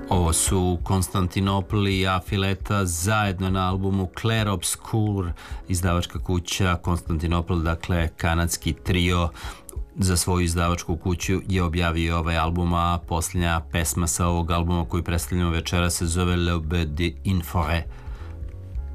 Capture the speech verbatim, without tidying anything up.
Ovo su Konstantinopol i Afileta zajedno na albumu Clair Obscur, izdavačka kuća Konstantinopol, dakle kanadski trio za svoju izdavačku kuću je objavio ovaj album, a posljednja pesma sa ovog albuma koju predstavljamo večera se zove Le Bœuf d'Inforêt.